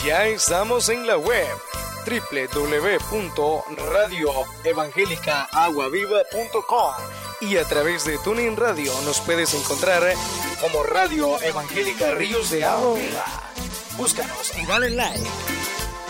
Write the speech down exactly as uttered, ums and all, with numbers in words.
Ya estamos en la web doble u doble u doble u punto radio evangélica agua viva punto com y a través de TuneIn Radio nos puedes encontrar como Radio Evangélica Ríos de Agua Viva. Búscanos y dale like.